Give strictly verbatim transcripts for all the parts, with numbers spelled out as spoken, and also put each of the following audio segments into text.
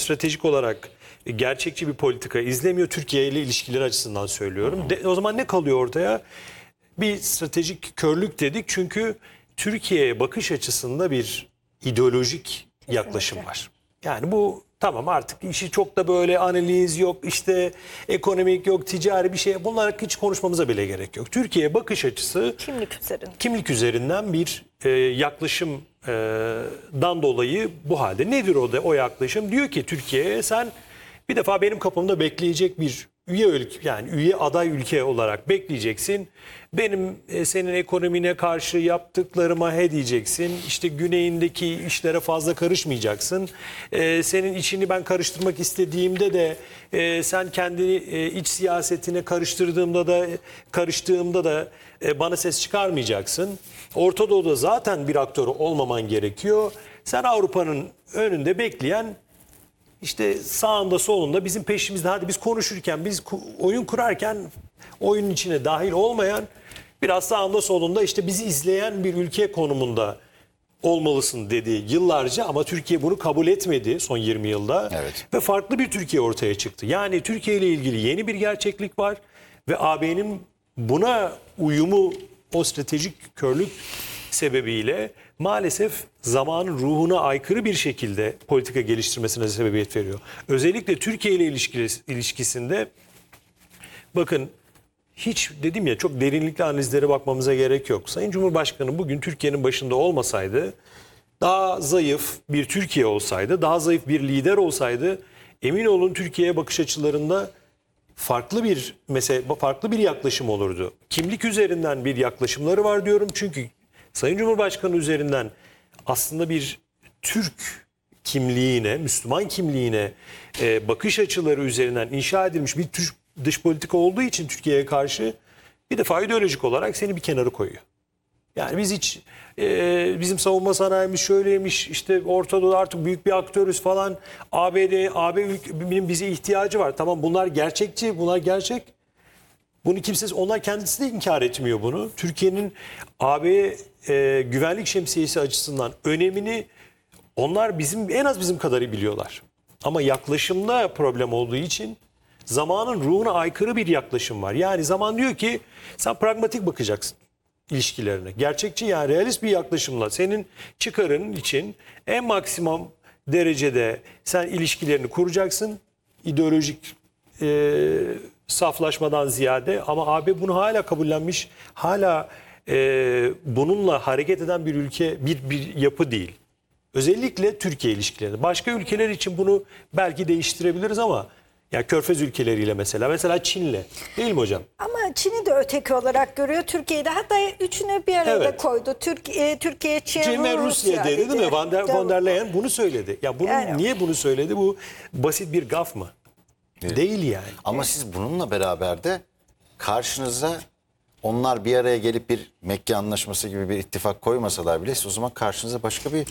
stratejik olarak gerçekçi bir politika izlemiyor. Türkiye ile ilişkileri açısından söylüyorum. De, o zaman ne kalıyor ortaya? Bir stratejik körlük dedik çünkü Türkiye'ye bakış açısında bir ideolojik Kesinlikle. yaklaşım var. Yani bu tamam, artık işi çok da böyle analiz yok, işte ekonomik yok, ticari bir şey, bunlar hiç konuşmamıza bile gerek yok. Türkiye'ye bakış açısı kimlik üzerinden, kimlik üzerinden bir e, yaklaşımdan dolayı bu halde. Nedir o da o yaklaşım? Diyor ki Türkiye'ye sen bir defa benim kapımda bekleyecek bir üye ülke, yani üye aday ülke olarak bekleyeceksin. Benim e, senin ekonomine karşı yaptıklarıma he diyeceksin. İşte güneyindeki işlere fazla karışmayacaksın. E, senin içini ben karıştırmak istediğimde de e, sen kendi e, iç siyasetine karıştırdığımda da karıştığımda da e, bana ses çıkarmayacaksın. Orta Doğu'da zaten bir aktör olmaman gerekiyor. Sen Avrupa'nın önünde bekleyen, İşte sağında solunda bizim peşimizde, hadi biz konuşurken, biz oyun kurarken oyunun içine dahil olmayan, biraz sağında solunda işte bizi izleyen bir ülke konumunda olmalısın dedi yıllarca, ama Türkiye bunu kabul etmedi son yirmi yılda. Evet. Ve farklı bir Türkiye ortaya çıktı. Yani Türkiye ile ilgili yeni bir gerçeklik var ve A B'nin buna uyumu, o stratejik körlük sebebiyle maalesef zamanın ruhuna aykırı bir şekilde politika geliştirmesine sebebiyet veriyor. Özellikle Türkiye ile ilişkisinde bakın, hiç dedim ya, çok derinlikli analizlere bakmamıza gerek yok. Sayın Cumhurbaşkanı bugün Türkiye'nin başında olmasaydı, daha zayıf bir Türkiye olsaydı, daha zayıf bir lider olsaydı, emin olun Türkiye'ye bakış açılarında farklı bir mesele, farklı bir yaklaşım olurdu. Kimlik üzerinden bir yaklaşımları var diyorum çünkü Sayın Cumhurbaşkanı üzerinden aslında bir Türk kimliğine, Müslüman kimliğine e, bakış açıları üzerinden inşa edilmiş bir Türk dış politika olduğu için Türkiye'ye karşı bir defa ideolojik olarak seni bir kenara koyuyor. Yani biz hiç e, bizim savunma sanayimiz şöyleymiş, işte Orta Doğu'da artık büyük bir aktörüz falan, A B D, A B ülkenin bize ihtiyacı var. Tamam, bunlar gerçekçi, bunlar gerçek. Bunu kimse, onlar kendisi de inkar etmiyor bunu. Türkiye'nin A B e, güvenlik şemsiyesi açısından önemini onlar bizim en az bizim kadar biliyorlar. Ama yaklaşımda problem olduğu için zamanın ruhuna aykırı bir yaklaşım var. Yani zaman diyor ki sen pragmatik bakacaksın ilişkilerine. Gerçekçi, yani realist bir yaklaşımla senin çıkarın için en maksimum derecede sen ilişkilerini kuracaksın. İdeolojik e, saflaşmadan ziyade, ama A B bunu hala kabullenmiş, hala e, bununla hareket eden bir ülke, bir, bir yapı değil. Özellikle Türkiye ilişkileri. Başka ülkeler için bunu belki değiştirebiliriz ama ya Körfez ülkeleriyle mesela, mesela Çin'le, değil mi hocam? Ama Çin'i de öteki olarak görüyor, Türkiye'de. Hatta üçünü bir arada Evet. koydu. Türkiye, Türkiye, Çin, Çin ve Rusya, Rusya dedi, değil mi? Van der, Van der Leyen bunu söyledi. Ya bunu Yani- niye bunu söyledi? Bu basit bir gaf mı? Evet. Değil yani. Ama siz bununla beraber de karşınıza onlar bir araya gelip bir Mekke Anlaşması gibi bir ittifak koymasalar bile, siz o zaman karşınıza başka bir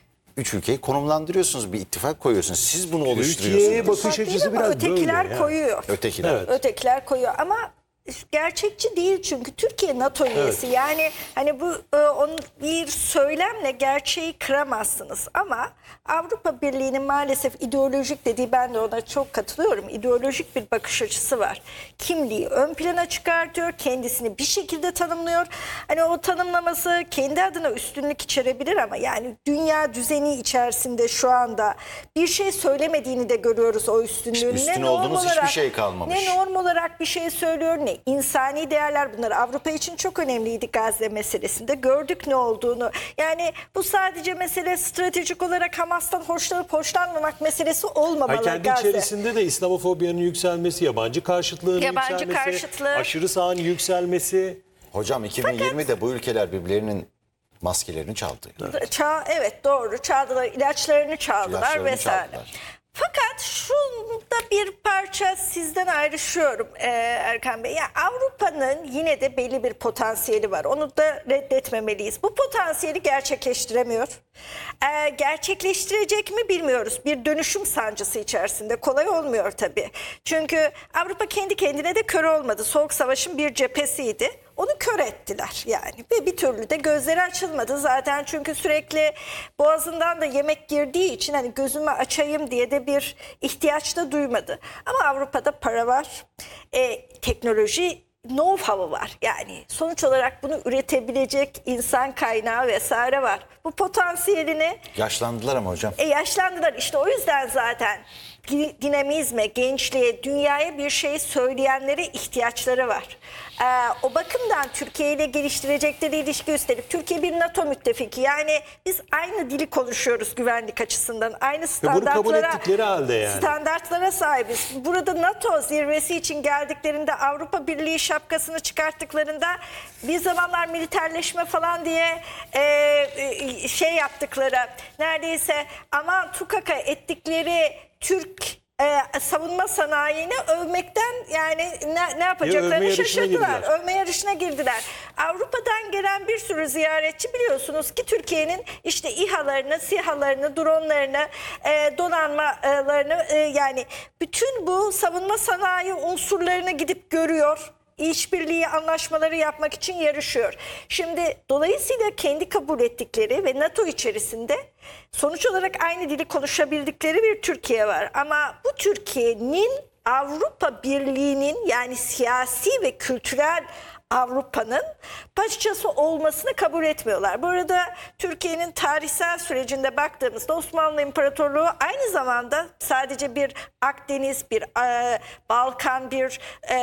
üç ülkeyi konumlandırıyorsunuz, bir ittifak koyuyorsunuz. Siz bunu Türkiye'ye oluşturuyorsunuz. bakış Değil açısı ama biraz ötekiler böyle. koyuyor. Ötekiler. Evet. Ötekiler koyuyor ama gerçekçi değil, çünkü Türkiye NATO üyesi. Evet. Yani hani bu e, onun bir söylemle gerçeği kıramazsınız, ama Avrupa Birliği'nin maalesef ideolojik dediği, ben de ona çok katılıyorum. İdeolojik bir bakış açısı var. Kimliği ön plana çıkartıyor, kendisini bir şekilde tanımlıyor. Hani o tanımlaması kendi adına üstünlük içerebilir ama yani dünya düzeni içerisinde şu anda bir şey söylemediğini de görüyoruz o üstünlüğün. Üstün Ne norm olduğunuz hiçbir olarak- şey kalmamış. Ne norm olarak bir şey söylüyor, ne insani değerler, bunlar Avrupa için çok önemliydi Gazze meselesinde. Gördük ne olduğunu. Yani bu sadece mesele stratejik olarak Hamas'tan hoşlanıp hoşlanmamak meselesi olmamalı. Hayır, kendi Gazze. içerisinde de İslamofobiyanın yükselmesi, yabancı karşıtlığının Yabancı yükselmesi, karşıtlığı. aşırı sağın yükselmesi. Hocam iki bin yirmide bu ülkeler birbirlerinin maskelerini çaldı. Ça evet, doğru, çaldılar, ilaçlarını çaldılar İlaçlarını vesaire. çaldılar. Fakat şunda bir parça sizden ayrışıyorum e, Erkan Bey. Ya Avrupa'nın yine de belli bir potansiyeli var. Onu da reddetmemeliyiz. Bu potansiyeli gerçekleştiremiyor. E, gerçekleştirecek mi bilmiyoruz. Bir dönüşüm sancısı içerisinde. Kolay olmuyor tabii. Çünkü Avrupa kendi kendine de kör olmadı. Soğuk Savaş'ın bir cephesiydi. onu kör ettiler yani. Ve bir türlü de gözleri açılmadı zaten, çünkü sürekli boğazından da yemek girdiği için hani gözümü açayım diye de bir ihtiyaç da duymadı. Ama Avrupa'da para var, e, teknoloji know-how'u var. Yani sonuç olarak bunu üretebilecek insan kaynağı vesaire var. Bu potansiyelini Yaşlandılar ama hocam. e, yaşlandılar. İşte o yüzden zaten dinamizme, gençliğe, dünyaya bir şey söyleyenlere ihtiyaçları var. Ee, o bakımdan Türkiye ile geliştirecekleri ilişki, üstelik Türkiye bir NATO müttefiki. Yani biz aynı dili konuşuyoruz güvenlik açısından. Aynı bunu kabul standartlara, ettikleri halde yani. standartlara sahibiz. Burada NATO zirvesi için geldiklerinde, Avrupa Birliği şapkasını çıkarttıklarında, bir zamanlar militerleşme falan diye e, e, şey yaptıkları, neredeyse aman tukaka ettikleri Türk e, savunma sanayini övmekten yani ne, ne yapacaklarını övme yarışına şaşırdılar. girdiler. Övme yarışına girdiler. Avrupa'dan gelen bir sürü ziyaretçi biliyorsunuz ki Türkiye'nin işte İHA'larını, SİHA'larını, dronlarını, e, donanmalarını, e, yani bütün bu savunma sanayi unsurlarını gidip görüyor. İşbirliği anlaşmaları yapmak için yarışıyor. Şimdi dolayısıyla kendi kabul ettikleri ve NATO içerisinde sonuç olarak aynı dili konuşabildikleri bir Türkiye var. Ama bu Türkiye'nin Avrupa Birliği'nin, yani siyasi ve kültürel Avrupa'nın parçası olmasını kabul etmiyorlar. Bu arada Türkiye'nin tarihsel sürecinde baktığımızda Osmanlı İmparatorluğu aynı zamanda sadece bir Akdeniz, bir e, Balkan, bir e,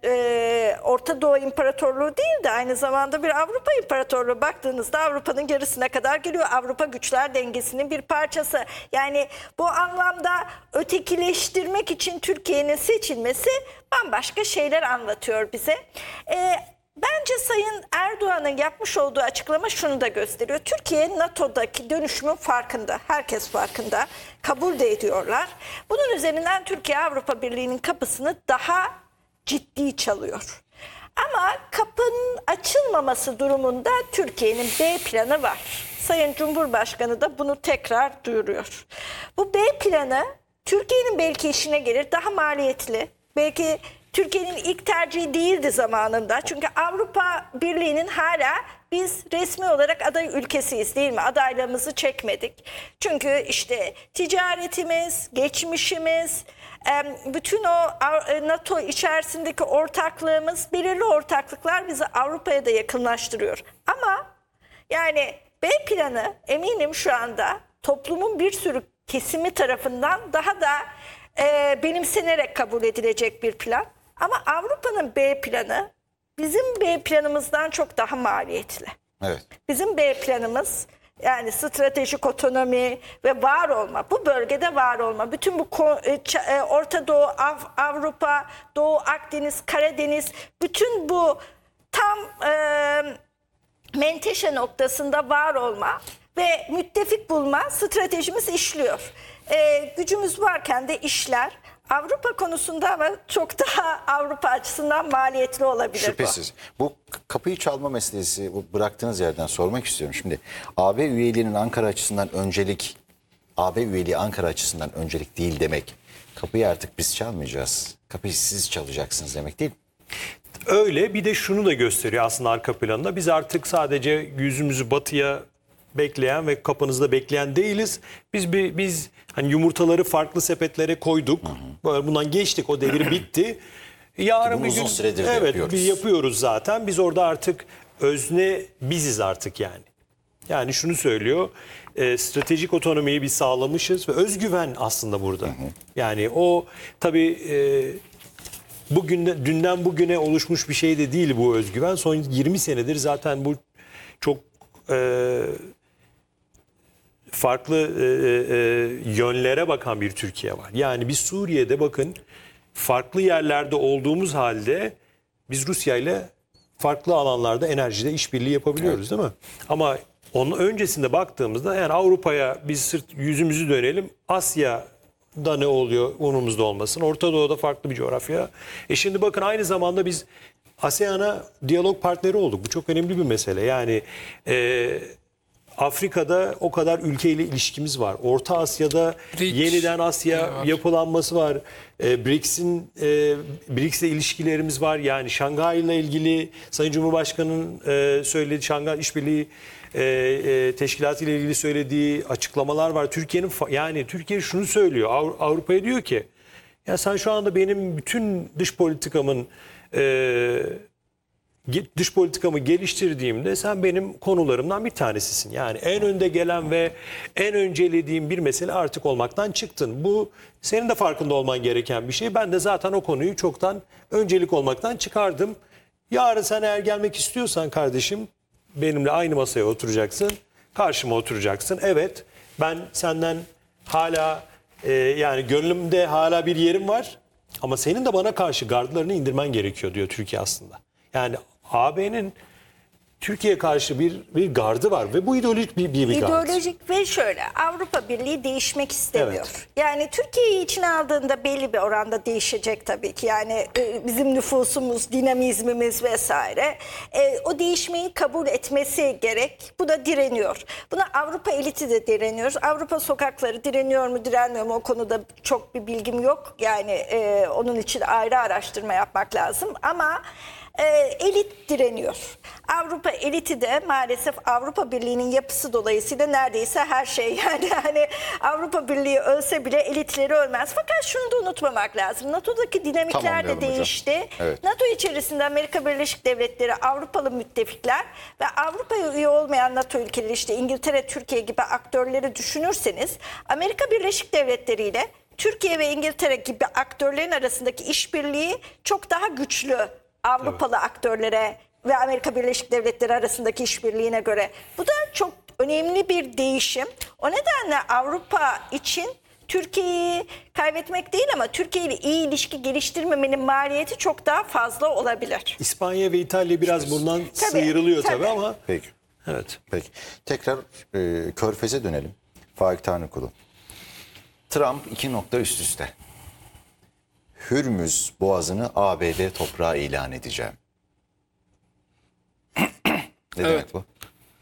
e, Orta Doğu İmparatorluğu değil de aynı zamanda bir Avrupa İmparatorluğu. Baktığınızda Avrupa'nın yarısına kadar geliyor. Avrupa güçler dengesinin bir parçası. Yani bu anlamda ötekileştirmek için Türkiye'nin seçilmesi bambaşka şeyler anlatıyor bize. E, Bence Sayın Erdoğan'ın yapmış olduğu açıklama şunu da gösteriyor. Türkiye NATO'daki dönüşümün farkında. Herkes farkında. Kabul de ediyorlar. Bunun üzerinden Türkiye Avrupa Birliği'nin kapısını daha ciddi çalıyor. Ama kapının açılmaması durumunda Türkiye'nin B planı var. Sayın Cumhurbaşkanı da bunu tekrar duyuruyor. Bu B planı Türkiye'nin belki işine gelir, daha maliyetli. Belki Türkiye'nin ilk tercihi değildi zamanında. Çünkü Avrupa Birliği'nin hala biz resmi olarak aday ülkesiyiz değil mi? Adaylığımızı çekmedik. Çünkü işte ticaretimiz, geçmişimiz, bütün o NATO içerisindeki ortaklığımız, belirli ortaklıklar bizi Avrupa'ya da yakınlaştırıyor. Ama yani B planı eminim şu anda toplumun bir sürü kesimi tarafından daha da e, benimsenerek kabul edilecek bir plan. Ama Avrupa'nın B planı bizim B planımızdan çok daha maliyetli. Evet. Bizim B planımız yani stratejik otonomi ve var olma, bu bölgede var olma. Bütün bu Orta Doğu, Avrupa, Doğu Akdeniz, Karadeniz, bütün bu tam e, menteşe noktasında var olma ve müttefik bulma stratejimiz işliyor. E, gücümüz varken de işler. Avrupa konusunda ama çok daha Avrupa açısından maliyetli olabilir. Şüphesiz. Bu. bu kapıyı çalma meselesi, bu bıraktığınız yerden sormak istiyorum. Şimdi A B üyeliğinin Ankara açısından öncelik, A B üyeliği Ankara açısından öncelik değil demek. Kapıyı artık biz çalmayacağız. Kapıyı siz çalacaksınız demek değil mi? Öyle, bir de şunu da gösteriyor aslında arka planında. Biz artık sadece yüzümüzü batıya bekleyen ve kapınızda bekleyen değiliz. Biz bir biz hani yumurtaları farklı sepetlere koyduk. Böyle bundan geçtik. O devir bitti. Yarın Bunu bir uzun gün süredir de evet yapıyoruz. biz yapıyoruz zaten. Biz orada artık özne biziz artık yani. Yani şunu söylüyor. E, stratejik otonomiyi biz sağlamışız ve özgüven aslında burada. Hı hı. Yani o tabii e, bugün dünden bugüne oluşmuş bir şey de değil bu özgüven. Son yirmi senedir zaten bu çok e, farklı e, e, yönlere bakan bir Türkiye var. Yani biz Suriye'de bakın farklı yerlerde olduğumuz halde biz Rusya ile farklı alanlarda enerjide işbirliği yapabiliyoruz, evet, değil mi? Ama onun öncesinde baktığımızda yani Avrupa'ya biz sırt yüzümüzü dönelim, Asya'da ne oluyor umurumuzda olmasın, Orta Doğu'da farklı bir coğrafya. E şimdi bakın aynı zamanda biz ASEAN'a diyalog partneri olduk. Bu çok önemli bir mesele. Yani e, Afrika'da o kadar ülkeyle ilişkimiz var. Orta Asya'da B R I C yeniden Asya var. yapılanması var. E, B R I C S'in e, B R I C S'le ilişkilerimiz var. Yani Şanghay ile ilgili Sayın Cumhurbaşkanı'nın e, söylediği Şanghay İşbirliği e, e, Teşkilatı ile ilgili söylediği açıklamalar var. Türkiye'nin yani Türkiye şunu söylüyor. Avru- Avrupa'ya diyor ki ya sen şu anda benim bütün dış politikamın e, dış politikamı geliştirdiğimde sen benim konularımdan bir tanesisin. Yani en önde gelen ve en öncelediğim bir mesele artık olmaktan çıktın. Bu senin de farkında olman gereken bir şey. Ben de zaten o konuyu çoktan öncelik olmaktan çıkardım. Yarın sen eğer gelmek istiyorsan kardeşim benimle aynı masaya oturacaksın. Karşıma oturacaksın. Evet ben senden hala e, yani gönlümde hala bir yerim var. Ama senin de bana karşı gardlarını indirmen gerekiyor diyor Türkiye aslında. Yani A B'nin Türkiye'ye karşı bir bir gardı var ve bu ideolojik bir, bir, bir gard. İdeolojik ve şöyle Avrupa Birliği değişmek istemiyor. Evet. Yani Türkiye'yi içine aldığında belli bir oranda değişecek tabii ki. Yani e, bizim nüfusumuz, dinamizmimiz vesaire e, o değişmeyi kabul etmesi gerek. Bu da direniyor. Buna Avrupa eliti de direniyor. Avrupa sokakları direniyor mu direnmiyor mu o konuda çok bir bilgim yok. Yani e, onun için ayrı araştırma yapmak lazım ama E, elit direniyor. Avrupa eliti de maalesef Avrupa Birliği'nin yapısı dolayısıyla neredeyse her şey yani hani Avrupa Birliği ölse bile elitleri ölmez. Fakat şunu da unutmamak lazım. NATO'daki dinamikler de Tamamlayalım hocam. değişti. Evet. NATO içerisinde Amerika Birleşik Devletleri, Avrupalı müttefikler ve Avrupa'ya üye olmayan NATO ülkeleri işte İngiltere, Türkiye gibi aktörleri düşünürseniz Amerika Birleşik Devletleri ile Türkiye ve İngiltere gibi aktörlerin arasındaki işbirliği çok daha güçlü. Avrupalı evet. aktörlere ve Amerika Birleşik Devletleri arasındaki işbirliğine göre. Bu da çok önemli bir değişim. O nedenle Avrupa için Türkiye'yi kaybetmek değil ama Türkiye ile iyi ilişki geliştirmemenin maliyeti çok daha fazla olabilir. İspanya ve İtalya biraz bundan Tabii, sıyrılıyor tabii, tabii ama. Peki. Evet. Peki. Tekrar e, Körfez'e dönelim. Faik Tanrıkulu. Trump iki nokta üst üste. Hürmüz Boğazı'nı A B D toprağı ilan edeceğim. ne Evet. demek bu?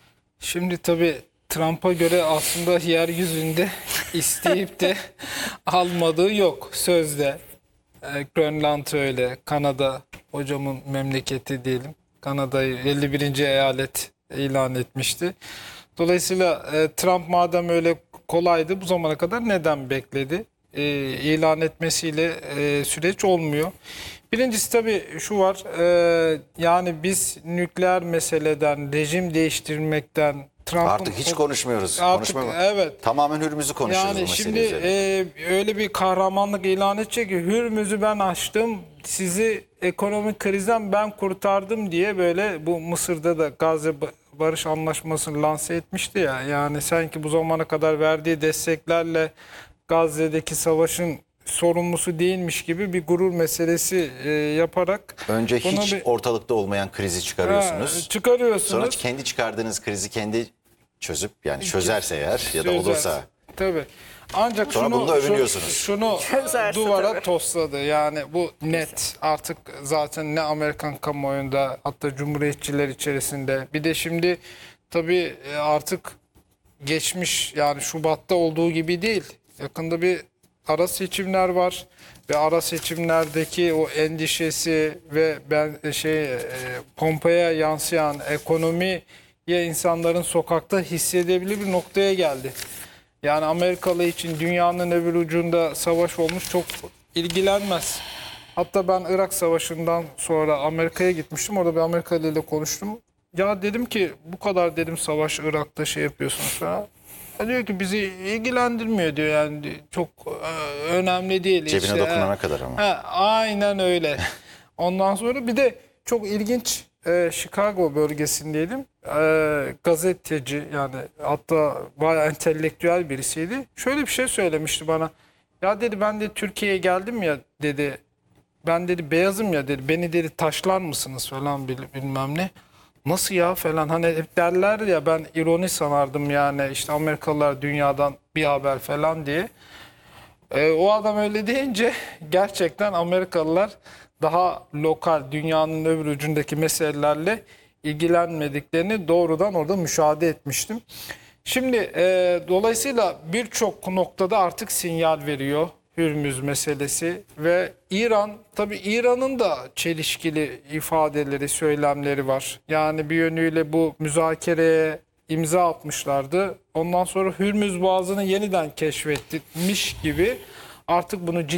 Şimdi tabii Trump'a göre aslında yeryüzünde isteyip de almadığı yok sözde. E, Grönland öyle, Kanada hocamın memleketi diyelim. Kanada'yı elli birinci eyalet ilan etmişti. Dolayısıyla e, Trump madem öyle kolaydı bu zamana kadar neden bekledi? E, ilan etmesiyle e, süreç olmuyor. Birincisi tabii şu var, e, yani biz nükleer meseleden, rejim değiştirmekten, Trump'ın... Artık hiç konuşmuyoruz. Artık, Konuşma- evet. Tamamen Hürmüz'ü konuşuyoruz bu Yani mesele şimdi üzerine. e, öyle bir kahramanlık ilan edecek ki Hürmüz'ü ben açtım, sizi ekonomik krizden ben kurtardım diye böyle bu Mısır'da da Gazze Barış Anlaşması'nı lanse etmişti ya. Yani sanki bu zamana kadar verdiği desteklerle Gazze'deki savaşın sorumlusu değilmiş gibi bir gurur meselesi e, yaparak Önce buna hiç bir- ortalıkta olmayan krizi çıkarıyorsunuz. Ha, çıkarıyorsunuz. Sonra kendi çıkardığınız krizi kendi çözüp yani çözerse eğer ya da Çözer. olursa Tabii. Ancak Sonra şunu, bununla övünüyorsunuz. Şunu, şunu Çözerse duvara tabii. tosladı. Yani bu net. Artık zaten ne Amerikan kamuoyunda hatta Cumhuriyetçiler içerisinde. Bir de şimdi tabii artık geçmiş yani Şubat'ta olduğu gibi değil. Yakında bir ara seçimler var ve ara seçimlerdeki o endişesi ve ben şey e, pompaya yansıyan ekonomiye insanların sokakta hissedebilir bir noktaya geldi. Yani Amerikalı için dünyanın öbür ucunda savaş olmuş çok ilgilenmez. Hatta ben Irak Savaşı'ndan sonra Amerika'ya gitmiştim. Orada bir Amerikalı ile konuştum. Ya dedim ki bu kadar dedim savaş Irak'ta şey yapıyorsunuz falan. Ya diyor ki bizi ilgilendirmiyor diyor yani çok e, önemli değil. Cebine işte. dokunana E, kadar ama. he, aynen öyle. Ondan sonra bir de çok ilginç e, Chicago bölgesindeydim. E, gazeteci yani hatta bayağı entelektüel birisiydi. Şöyle bir şey söylemişti bana. Ya dedi ben de Türkiye'ye geldim ya dedi. Ben dedi beyazım ya dedi. Beni dedi taşlar mısınız falan bil- bilmem ne. Nasıl ya falan hani hep derler ya ben ironi sanardım yani işte Amerikalılar dünyadan bir haber falan diye. E, o adam öyle deyince gerçekten Amerikalılar daha lokal dünyanın öbür ucundaki meselelerle ilgilenmediklerini doğrudan orada müşahede etmiştim. Şimdi e, dolayısıyla birçok noktada artık sinyal veriyor Hürmüz meselesi ve İran, tabii İran'ın da çelişkili ifadeleri, söylemleri var. Yani bir yönüyle bu müzakereye imza atmışlardı. Ondan sonra Hürmüz Boğazı'nı yeniden keşfetmiş gibi artık bunu ciddi